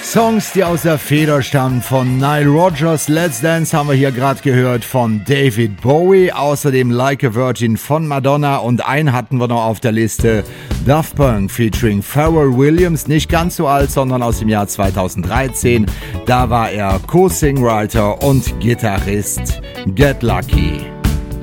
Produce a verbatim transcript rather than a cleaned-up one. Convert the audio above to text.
Songs, die aus der Feder stammen von Nile Rodgers. Let's Dance haben wir hier gerade gehört von David Bowie. Außerdem Like a Virgin von Madonna. Und einen hatten wir noch auf der Liste. Daft Punk featuring Pharrell Williams. Nicht ganz so alt, sondern aus dem Jahr zweitausenddreizehn. Da war er Co-Songwriter und Gitarrist. Get Lucky.